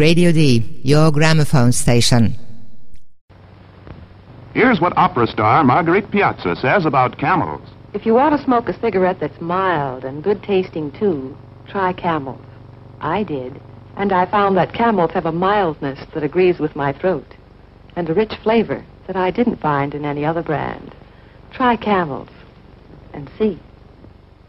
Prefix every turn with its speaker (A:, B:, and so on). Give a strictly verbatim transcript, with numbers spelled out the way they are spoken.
A: Radio D, your gramophone station.
B: Here's what opera star Marguerite Piazza says about Camels.
C: If you want to smoke a cigarette that's mild and good-tasting, too, try Camels. I did, and I found that Camels have a mildness that agrees with my throat, and a rich flavor that I didn't find in any other brand. Try Camels and see.